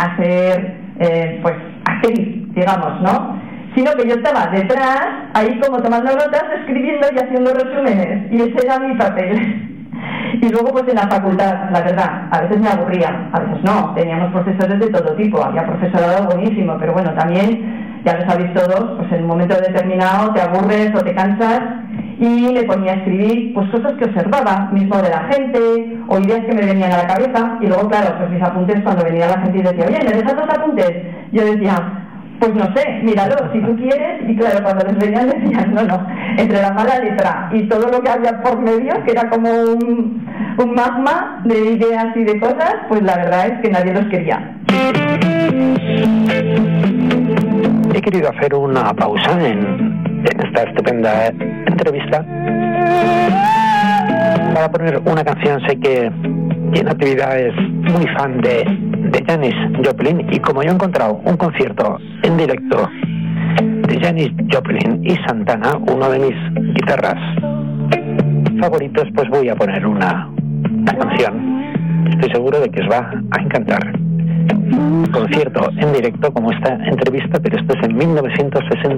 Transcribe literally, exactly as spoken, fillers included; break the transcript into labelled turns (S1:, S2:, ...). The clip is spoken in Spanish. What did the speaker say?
S1: a ser, eh, pues, actriz, digamos, ¿no? Sino que yo estaba detrás, ahí como tomando notas, escribiendo y haciendo resúmenes, y ese era mi papel. Y luego pues en la facultad, la verdad, a veces me aburría, a veces no, teníamos profesores de todo tipo, había profesorado buenísimo, pero bueno, también, ya lo sabéis todos, pues en un momento determinado te aburres o te cansas, y me ponía a escribir pues cosas que observaba mismo de la gente, o ideas que me venían a la cabeza, y luego claro, pues mis apuntes, cuando venía la gente y decía, oye, ¿me dejas los apuntes? Yo decía, pues no sé, míralo, si tú quieres, y claro, cuando les venían decían, no, no, entre la mala letra y todo lo que había por medio, que era como un, un magma de ideas y de cosas, pues la verdad es que nadie los quería.
S2: He querido hacer una pausa en, en esta estupenda entrevista para poner una canción. Sé que en actividad es muy fan de de Janis Joplin, y como yo he encontrado un concierto en directo de Janis Joplin y Santana, uno de mis guitarras favoritos, pues voy a poner una, una canción. Estoy seguro de que os va a encantar. Concierto en directo como esta entrevista, pero esto es en mil novecientos sesenta.